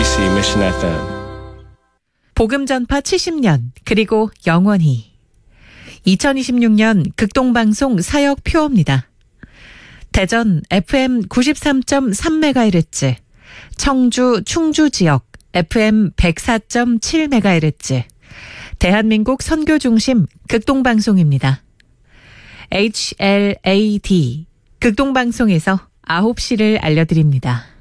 KBC Mission FM. 복음 전파 70년 그리고 영원히 2026년 극동방송 사역 표어입니다. 대전 FM 93.3MHz, 청주 충주 지역 FM 104.7MHz, 대한민국 선교 중심 극동방송입니다. HLAD 극동방송에서 9시를 알려드립니다.